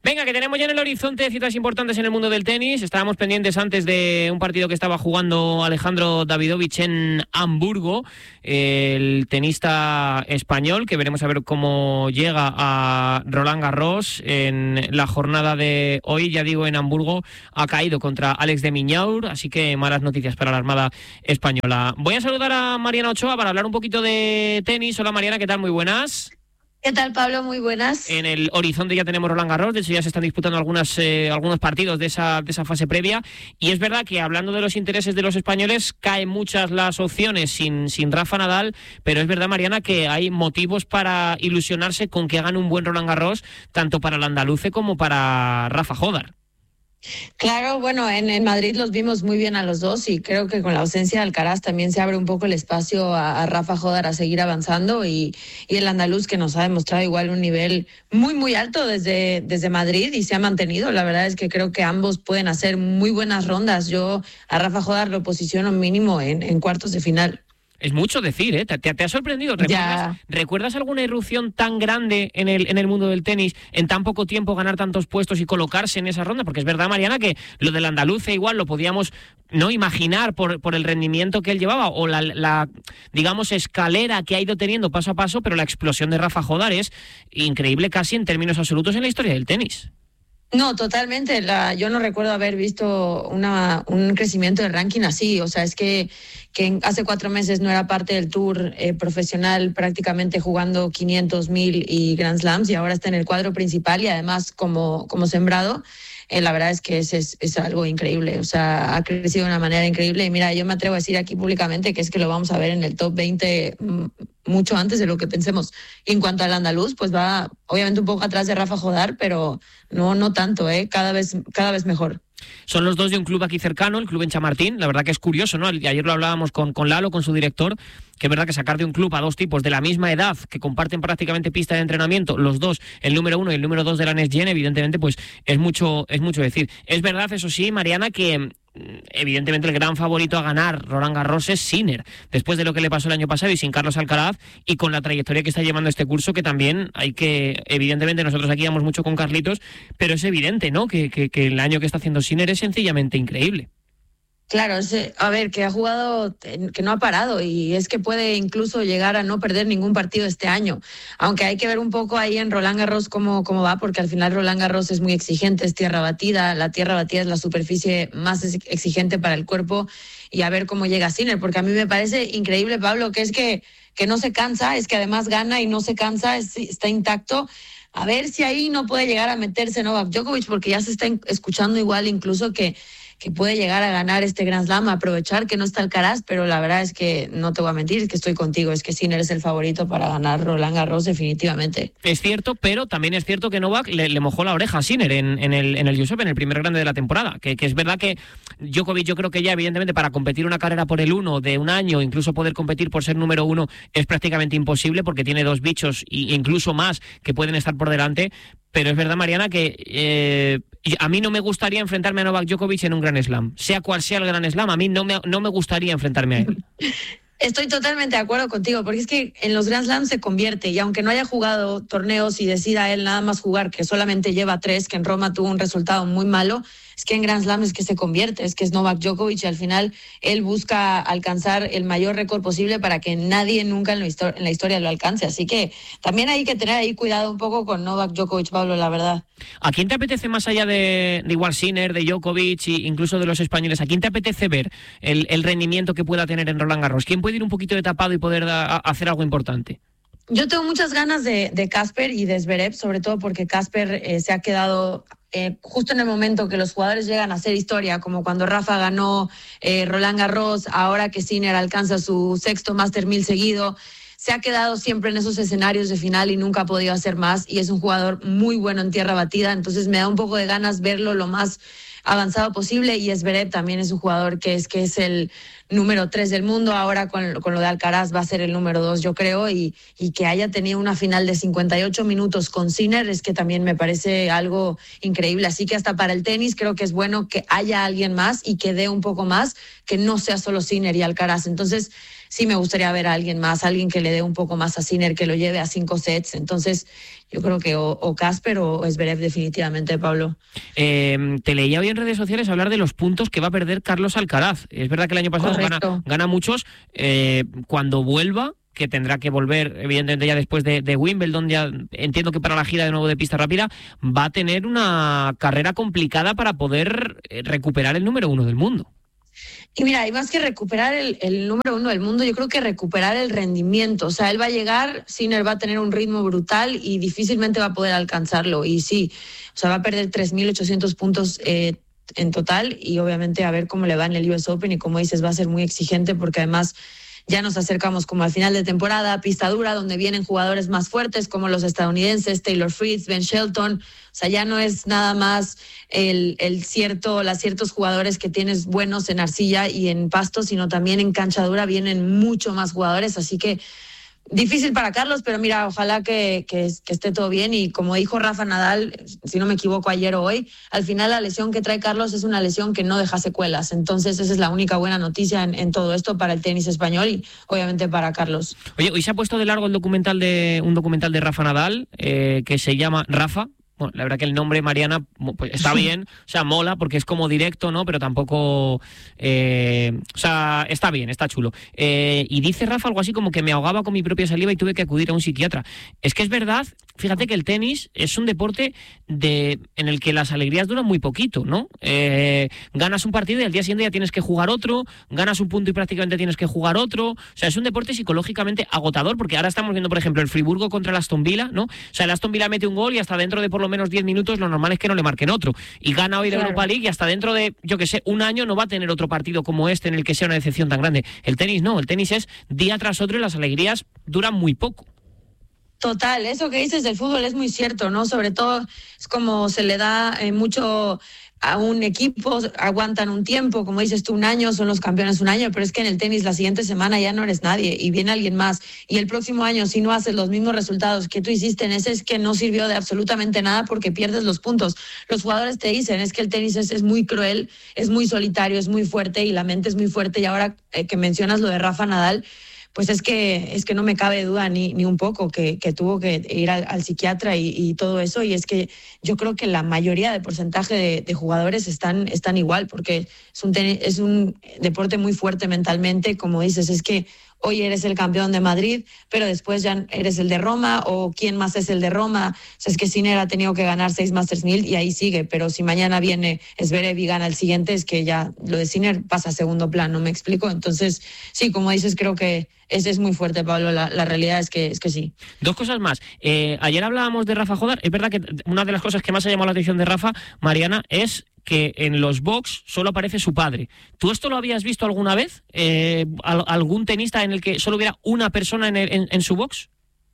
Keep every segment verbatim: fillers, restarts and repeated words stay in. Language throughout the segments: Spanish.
Venga, que tenemos ya en el horizonte citas importantes en el mundo del tenis. Estábamos pendientes antes de un partido que estaba jugando Alejandro Davidovich en Hamburgo, el tenista español, que veremos a ver cómo llega a Roland Garros en la jornada de hoy. Ya digo, en Hamburgo ha caído contra Alex de Minaur, así que malas noticias para la Armada española. Voy a saludar a Mariana Ochoa para hablar un poquito de tenis. Hola Mariana, ¿qué tal? Muy buenas. ¿Qué tal, Pablo? Muy buenas. En el horizonte ya tenemos Roland Garros, de hecho ya se están disputando algunas, eh, algunos partidos de esa, de esa fase previa, y es verdad que hablando de los intereses de los españoles, caen muchas las opciones sin, sin Rafa Nadal, pero es verdad, Mariana, que hay motivos para ilusionarse con que hagan un buen Roland Garros, tanto para el andaluce como para Rafa Jódar. Claro, bueno, en, en Madrid los vimos muy bien a los dos y creo que con la ausencia de Alcaraz también se abre un poco el espacio a, a Rafa Jódar a seguir avanzando y, y el andaluz, que nos ha demostrado igual un nivel muy, muy alto desde, desde Madrid y se ha mantenido. La verdad es que creo que ambos pueden hacer muy buenas rondas. Yo a Rafa Jódar lo posiciono mínimo en, en cuartos de final. Es mucho decir, ¿eh? ¿Te, te, te ha sorprendido? ¿Recuerdas, ¿Recuerdas alguna irrupción tan grande en el, en el mundo del tenis, en tan poco tiempo ganar tantos puestos y colocarse en esa ronda? Porque es verdad, Mariana, que lo del andaluce igual lo podíamos no imaginar por, por el rendimiento que él llevaba o la, la, digamos, escalera que ha ido teniendo paso a paso, pero la explosión de Rafa Jódar es increíble casi en términos absolutos en la historia del tenis. No, totalmente. La, yo no recuerdo haber visto una, un crecimiento de ranking así. O sea, es que, que hace cuatro meses no era parte del tour eh, profesional, prácticamente jugando quinientos mil y Grand Slams, y ahora está en el cuadro principal y además como, como sembrado. Eh, la verdad es que es, es, es algo increíble. O sea, ha crecido de una manera increíble. Y mira, yo me atrevo a decir aquí públicamente que es que lo vamos a ver en el top veinte mucho antes de lo que pensemos. Y en cuanto al andaluz, pues va obviamente un poco atrás de Rafa Jódar, pero no, no tanto, ¿eh? Cada vez, cada vez mejor. Son los dos de un club aquí cercano, el club en Chamartín. La verdad que es curioso, ¿no? Ayer lo hablábamos con, con Lalo, con su director, que es verdad que sacar de un club a dos tipos de la misma edad, que comparten prácticamente pista de entrenamiento, los dos, el número uno y el número dos de la Next Gen, evidentemente, pues es mucho, es mucho decir. Es verdad, eso sí, Mariana, que evidentemente el gran favorito a ganar Roland Garros es Sinner, después de lo que le pasó el año pasado y sin Carlos Alcaraz, y con la trayectoria que está llevando este curso, que también hay que, evidentemente nosotros aquí vamos mucho con Carlitos, pero es evidente, ¿no?, que, que, que el año que está haciendo Sinner es sencillamente increíble. Claro, a ver, que ha jugado, que no ha parado, y es que puede incluso llegar a no perder ningún partido este año, aunque hay que ver un poco ahí en Roland Garros cómo, cómo va, porque al final Roland Garros es muy exigente, es tierra batida, la tierra batida es la superficie más exigente para el cuerpo, y a ver cómo llega Sinner, porque a mí me parece increíble, Pablo, que es que, que no se cansa, es que además gana y no se cansa, es, está intacto. A ver si ahí no puede llegar a meterse Novak Djokovic, porque ya se está escuchando igual incluso que que puede llegar a ganar este Grand Slam, aprovechar que no está Alcaraz, pero la verdad es que no te voy a mentir, es que estoy contigo, es que Sinner es el favorito para ganar Roland Garros definitivamente. Es cierto, pero también es cierto que Novak le, le mojó la oreja a Sinner en, en el en el U S Open, en el primer grande de la temporada, que, que es verdad que Djokovic, yo creo que ya evidentemente para competir una carrera por el uno de un año, incluso poder competir por ser número uno, es prácticamente imposible porque tiene dos bichos e incluso más que pueden estar por delante. Pero es verdad, Mariana, que eh, a mí no me gustaría enfrentarme a Novak Djokovic en un Grand Slam. Sea cual sea el Grand Slam, a mí no me, no me gustaría enfrentarme a él. Estoy totalmente de acuerdo contigo, porque es que en los Grand Slams se convierte, y aunque no haya jugado torneos y decida él nada más jugar, que solamente lleva tres, que en Roma tuvo un resultado muy malo, es que en Grand Slam es que se convierte, es que es Novak Djokovic, y al final él busca alcanzar el mayor récord posible para que nadie nunca en la, historia, en la historia lo alcance. Así que también hay que tener ahí cuidado un poco con Novak Djokovic, Pablo, la verdad. ¿A quién te apetece, más allá de, de igual Sinner, de Djokovic e incluso de los españoles, a quién te apetece ver el, el rendimiento que pueda tener en Roland Garros? ¿Quién puede ir un poquito de tapado y poder da, a, hacer algo importante? Yo tengo muchas ganas de, de Casper y de Zverev, sobre todo porque Casper eh, se ha quedado eh, justo en el momento que los jugadores llegan a hacer historia, como cuando Rafa ganó eh, Roland Garros, ahora que Sinner alcanza su sexto Master mil seguido. Se ha quedado siempre en esos escenarios de final y nunca ha podido hacer más, y es un jugador muy bueno en tierra batida, entonces me da un poco de ganas verlo lo más avanzado posible. Y Zverev también es un jugador que es que es el número tres del mundo, ahora con, con lo de Alcaraz va a ser el número dos, yo creo, y, y que haya tenido una final de cincuenta y ocho minutos con Sinner es que también me parece algo increíble. Así que hasta para el tenis creo que es bueno que haya alguien más y que dé un poco más, que no sea solo Sinner y Alcaraz. Entonces sí me gustaría ver a alguien más, alguien que le dé un poco más a Sinner, que lo lleve a cinco sets. Entonces yo creo que o Casper o, o Zverev definitivamente, Pablo. Eh, te leía hoy en redes sociales hablar de los puntos que va a perder Carlos Alcaraz. Es verdad que el año pasado gana, gana muchos. Eh, cuando vuelva, que tendrá que volver, evidentemente, ya después de, de Wimbledon, ya entiendo que para la gira de nuevo de pista rápida, va a tener una carrera complicada para poder recuperar el número uno del mundo. Y mira, y más que recuperar el, el número uno del mundo, yo creo que recuperar el rendimiento. O sea, él va a llegar, Sinner va a tener un ritmo brutal y difícilmente va a poder alcanzarlo. Y sí, o sea, va a perder tres mil ochocientos puntos eh, en total, y obviamente a ver cómo le va en el U S Open, y como dices, va a ser muy exigente porque además ya nos acercamos como al final de temporada, pista dura, donde vienen jugadores más fuertes como los estadounidenses, Taylor Fritz, Ben Shelton. O sea, ya no es nada más el, el cierto, las ciertos jugadores que tienes buenos en arcilla y en pasto, sino también en cancha dura vienen mucho más jugadores, así que difícil para Carlos, pero mira, ojalá que, que, que esté todo bien. Y como dijo Rafa Nadal, si no me equivoco ayer o hoy, al final la lesión que trae Carlos es una lesión que no deja secuelas. Entonces esa es la única buena noticia en, en todo esto para el tenis español y obviamente para Carlos. Oye, hoy se ha puesto de largo el documental de un documental de Rafa Nadal eh, que se llama Rafa. Bueno, la verdad que el nombre, Mariana, pues está bien, o sea, mola porque es como directo, ¿no? Pero tampoco, eh, o sea, está bien, está chulo. Eh, y dice Rafa algo así como que me ahogaba con mi propia saliva y tuve que acudir a un psiquiatra. Es que es verdad, fíjate que el tenis es un deporte de en el que las alegrías duran muy poquito, ¿no? Eh, ganas un partido y al día siguiente ya tienes que jugar otro, ganas un punto y prácticamente tienes que jugar otro. O sea, es un deporte psicológicamente agotador, porque ahora estamos viendo, por ejemplo, el Friburgo contra el Aston Villa, ¿no? O sea, el Aston Villa mete un gol y hasta dentro de por lo menos diez minutos lo normal es que no le marquen otro. Y gana hoy la claro. Europa League y hasta dentro de, yo que sé, un año no va a tener otro partido como este en el que sea una decepción tan grande. El tenis no, el tenis es día tras otro y las alegrías duran muy poco. Total, eso que dices del fútbol es muy cierto, ¿no? Sobre todo es como se le da eh, mucho a un equipo, aguantan un tiempo, como dices tú, un año, son los campeones un año, pero es que en el tenis la siguiente semana ya no eres nadie y viene alguien más, y el próximo año si no haces los mismos resultados que tú hiciste en ese, es que no sirvió de absolutamente nada porque pierdes los puntos. Los jugadores te dicen, es que el tenis es, es muy cruel, es muy solitario, es muy fuerte y la mente es muy fuerte, y ahora eh, que mencionas lo de Rafa Nadal, pues es que es que no me cabe duda ni, ni un poco que, que tuvo que ir al, al psiquiatra y, y todo eso, y es que yo creo que la mayoría de porcentaje de, de jugadores están, están igual, porque es un, ten, es un deporte muy fuerte mentalmente, como dices, es que hoy eres el campeón de Madrid, pero después ya eres el de Roma, o quién más es el de Roma. O sea, es que Sinner ha tenido que ganar seis Masters mil y ahí sigue, pero si mañana viene Zverev y gana el siguiente, es que ya lo de Sinner pasa a segundo plano, ¿me explico? Entonces, sí, como dices, creo que ese es muy fuerte, Pablo, la, la realidad es que, es que sí. Dos cosas más. Eh, ayer hablábamos de Rafa Jodar, es verdad que una de las cosas que más ha llamado la atención de Rafa, Mariana, es que en los box solo aparece su padre. ¿Tú esto lo habías visto alguna vez? Eh, ¿Algún tenista en el que solo hubiera una persona en, el, en, en su box?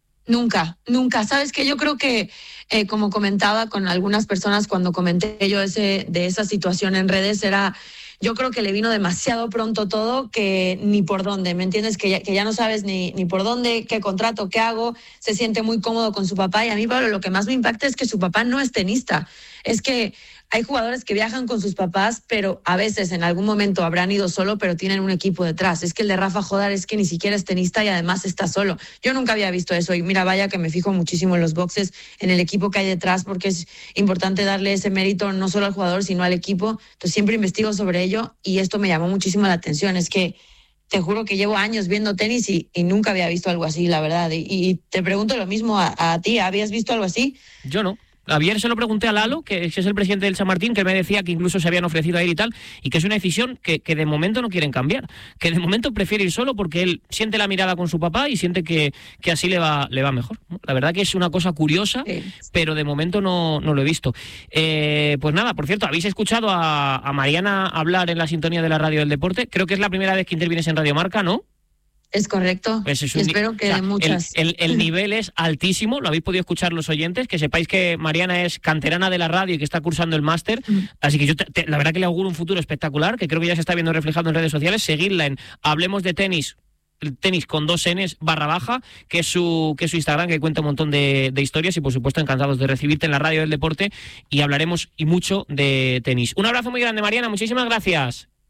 Nunca, nunca. Sabes que yo creo que, eh, como comentaba con algunas personas cuando comenté yo ese, de esa situación en redes, era... Yo creo que le vino demasiado pronto todo, que ni por dónde, ¿me entiendes? Que ya, que ya no sabes ni, ni por dónde, qué contrato, qué hago. Se siente muy cómodo con su papá, y a mí, Pablo, lo que más me impacta es que su papá no es tenista. Es que hay jugadores que viajan con sus papás, pero a veces en algún momento habrán ido solo, pero tienen un equipo detrás. Es que el de Rafa Jodar es que ni siquiera es tenista y además está solo. Yo nunca había visto eso, y mira, vaya que me fijo muchísimo en los boxes, en el equipo que hay detrás, porque es importante darle ese mérito no solo al jugador, sino al equipo. Entonces siempre investigo sobre ello y esto me llamó muchísimo la atención. Es que te juro que llevo años viendo tenis y, y nunca había visto algo así, la verdad. Y, y te pregunto lo mismo a, a ti, ¿habías visto algo así? Yo no. Ayer se lo pregunté a Lalo, que es el presidente del San Martín, que me decía que incluso se habían ofrecido a ir y tal, y que es una decisión que, que de momento no quieren cambiar, que de momento prefiere ir solo porque él siente la mirada con su papá y siente que, que así le va, le va mejor. La verdad que es una cosa curiosa, sí, pero de momento no, no lo he visto. Eh, pues nada, por cierto, habéis escuchado a, a Mariana hablar en la sintonía de la radio del deporte. Creo que es la primera vez que intervienes en Radio Marca, ¿no? Es correcto, pues es un, espero que o sea, de muchas. El, el, el nivel es altísimo, lo habéis podido escuchar los oyentes, que sepáis que Mariana es canterana de la radio y que está cursando el máster, mm. así que yo te, te, la verdad que le auguro un futuro espectacular, que creo que ya se está viendo reflejado en redes sociales. Seguidla en Hablemos de Tenis, tenis con dos N's barra baja, que es su, que es su Instagram, que cuenta un montón de, de historias, y por supuesto encantados de recibirte en la radio del deporte, y hablaremos y mucho de tenis. Un abrazo muy grande, Mariana, muchísimas gracias.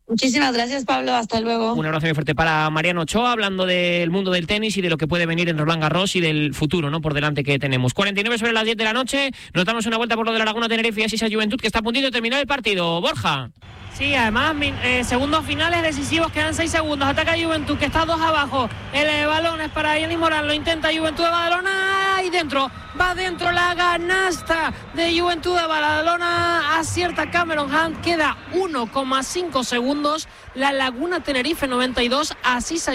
Muchísimas gracias, Pablo. Hasta luego. Un abrazo muy fuerte para Mariano Ochoa, hablando del mundo del tenis y de lo que puede venir en Roland Garros y del futuro, ¿no?, por delante que tenemos. cuarenta y nueve sobre las diez de la noche. Nos damos una vuelta por lo de la Laguna Tenerife y así esa Juventud que está a puntito de terminar el partido. Borja. Sí, además, eh, segundos finales decisivos, quedan seis segundos. Ataca Juventud, que está dos abajo. El eh, balón es para Yanis Morán, lo intenta Juventud de Badalona y dentro, va dentro la canasta de Juventud de Badalona. Acierta Cameron Hunt, queda uno coma cinco segundos. La Laguna Tenerife noventa y dos, Asisa